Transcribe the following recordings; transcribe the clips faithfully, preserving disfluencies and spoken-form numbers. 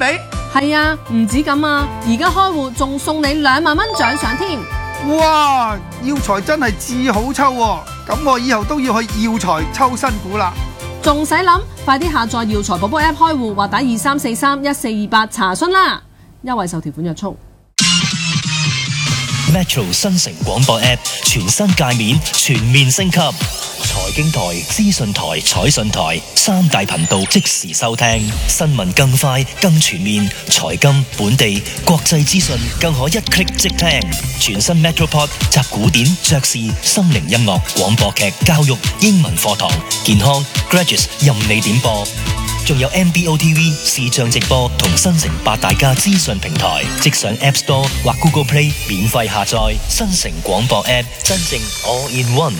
俾？ 係啊，唔止咁啊，而家開戶仲送你兩萬蚊獎賞添。 哇！耀才真係至好抽喎，咁我以後都要去耀才抽新股啦。 仲使諗？快啲下載耀才寶寶 App 開戶或打二三四三一四二八查詢啦。優惠受條款約束。 Metro 新城廣播 App 全新界面全面升級，財經台、資訊台、彩訊台三大頻道即時收聽，新聞更快更全面，財金、本地、國際資訊更可一 click 即聽。全新 Metropod 集古典、爵士、心靈音樂、廣播劇、教育、英文課堂、健康、Graduates 任你點播。仲有 M B O T V 視像直播同新城八大家資訊平台，即上 App Store 或 Google Play 免費下載新城廣播 App， 真正 All in One。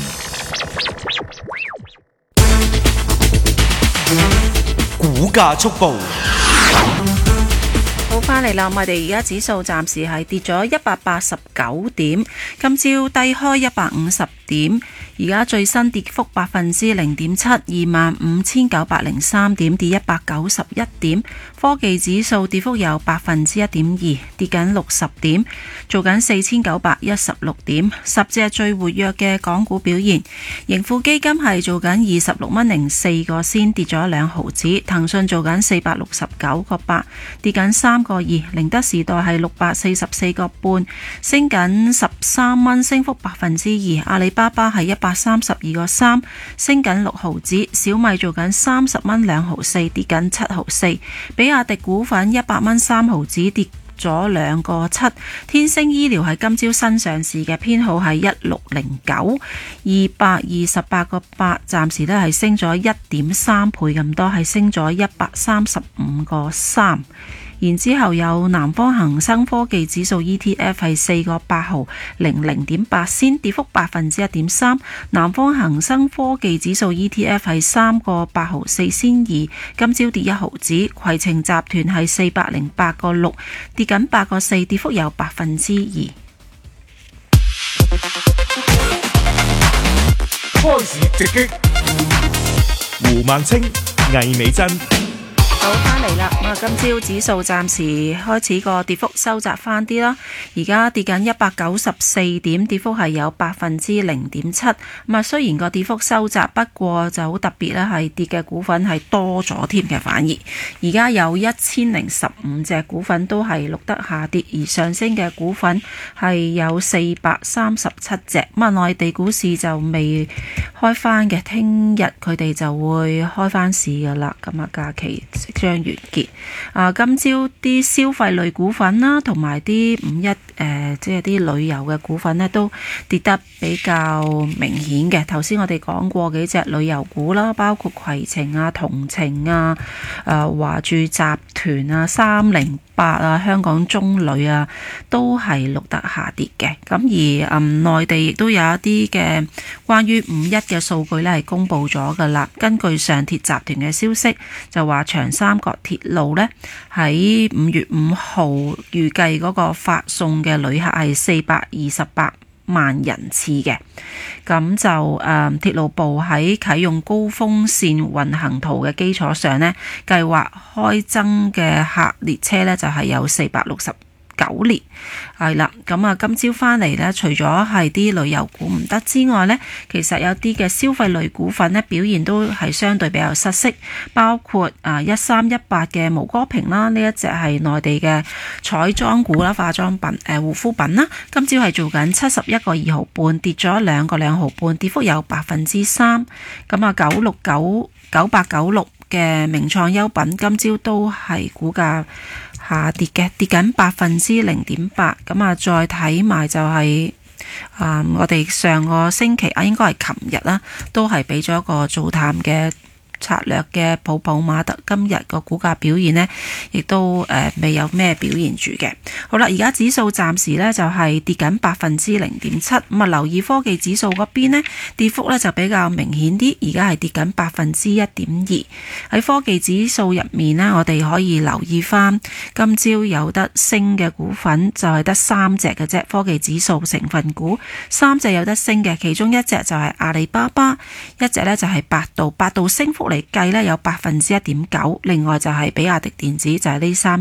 股價速報。 好，翻嚟啦！我哋而家指數暫時係跌咗一百八十九點，今朝低開一百五十點，而家最新跌幅百分之零點七，二萬五千九百零三點，跌一百九十一點。科技指數跌幅有百分之一點二，跌緊六十點，做緊四千九百一十六點。十隻最活躍嘅港股表現，盈富基金係做緊二十六蚊零四個先，跌咗兩毫子。騰訊做緊四百六十九個八，跌緊三個二。寧德時代係六百四十四個半，升緊十三蚊，升幅百分之二。阿里巴巴係一百三十二個三，升緊六毫子。小米做緊三十蚊兩毫四，跌緊七毫四。比亞迪股份一百蚊三毫子，跌咗兩個七。天星醫療係今朝新上市嘅，編號係一六零九，二百二十八個八，暫時都係升咗一點三倍咁多，係升咗一百三十五個三。然之後有南方恒生科技指數 E T F 係四個八毫零零點八仙，跌幅百分之一點三。南方恒生科技指數 E T F 係三個八毫四仙二，今朝跌一毫子。攜程集團係四百零八個六，跌緊八個四，跌幅有百分之二。 開市直擊，胡孟青、魏美珍。 好，翻嚟啦！咁啊，今朝指數暫時開始個跌幅收窄翻啲啦，而家跌緊一百九十四點，跌幅係有百分之零點七。咁啊，雖然個跌幅收窄，不過就好特別咧，係跌嘅股份係多咗添嘅，反而而家有一千零十五隻股份都係錄得下跌，而上升嘅股份係有四百三十七隻。咁啊，內地股市就未開翻嘅，聽日佢哋就會開翻市噶啦。咁啊，假期將完結。啊，今朝啲消費類股份啦，同埋啲五一誒、呃，即係啲旅遊嘅股份呢，都跌得比較明顯嘅。頭先我哋講過幾隻旅遊股啦，包括攜程啊、同程啊、誒華住集團啊、三零八啊、香港中旅啊，都係錄得下跌嘅。咁而嗯內地亦都有一啲嘅關於五一嘅數據呢係公布咗噶啦。根據上鐵集團嘅消息，就話長三角鐵路呢喺五月五號預計嗰個發送嘅旅客係四百二十八萬人次嘅。咁就誒、嗯、鐵路部喺啟用高風線運行圖嘅基礎上呢，計劃開增嘅客列車呢就係有四百六十九列。係啦，咁啊今朝翻嚟呢，除咗係啲旅遊股唔得之外呢，其實有啲嘅消費類股份呢表現都係相對比較失色，包括啊一三一八嘅毛戈平啦，呢一隻係內地嘅彩妝股啦，化妝品誒、呃、護膚品啦，今朝係做緊七十一個二毫半，跌咗兩個兩毫半，跌幅有百分之三。咁啊九六九九八九六嘅名創優品今朝都係股價下跌嘅，跌緊百分之零點八。咁啊，再睇埋就係、是、啊、嗯，我哋上個星期啊，應該係琴日啦，都係俾咗一個做淡嘅策略嘅寶寶馬特，今日個股價表現呢，亦都誒、呃、未有咩表現住嘅。好啦，而家指數暫時呢就係、是、跌緊百分之零點七。咁啊，留意科技指數嗰邊呢，跌幅呢就比較明顯啲，而家係跌緊百分之一點二。喺科技指數入面呢，我哋可以留意翻今朝有得升嘅股份就係得三隻嘅啫。科技指數成分股三隻有得升嘅，其中一隻就係阿里巴巴，一隻呢就係百度。百度升幅嚟計呢有百分之一點九，另外就係比亞迪電子，就係呢三